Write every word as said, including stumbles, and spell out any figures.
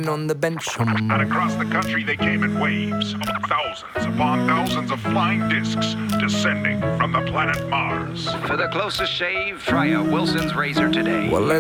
sitting on the bench. Um. And across the country they came in waves, thousands upon thousands of flying discs descending from the planet Mars. For the closest shave, try a Wilson's razor today. Well,